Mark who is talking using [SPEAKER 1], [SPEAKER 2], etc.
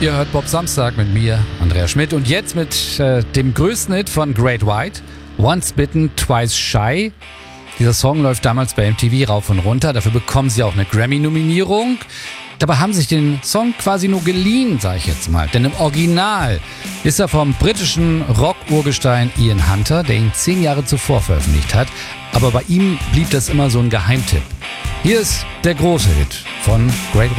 [SPEAKER 1] Ihr hört Bob Samstag mit mir, Andreas Schmidt. Und jetzt mit dem größten Hit von Great White, Once Bitten, Twice Shy. Dieser Song läuft damals bei MTV rauf und runter. Dafür bekommen sie auch eine Grammy-Nominierung. Dabei haben sich den Song quasi nur geliehen, sage ich jetzt mal. Denn im Original ist er vom britischen Rock-Urgestein Ian Hunter, der ihn 10 Jahre zuvor veröffentlicht hat. Aber bei ihm blieb das immer so ein Geheimtipp. Hier ist der große Hit von Great White.